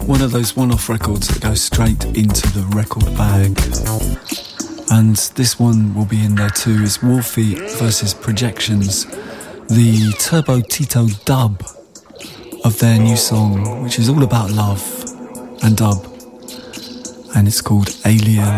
One of those one-off records that goes straight into the record bag. And this one will be in there too. It's Wolfie versus Projections, the Turbo Tito dub of their new song, which is all about love and dub. And it's called Alien.